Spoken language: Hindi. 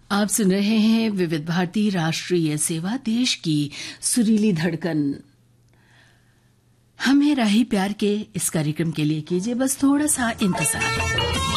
आप सुन रहे हैं विविध भारती राष्ट्रीय सेवा, देश की सुरीली धड़कन। हमें राही प्यार के इस कार्यक्रम के लिए कीजिए बस थोड़ा सा इंतजार।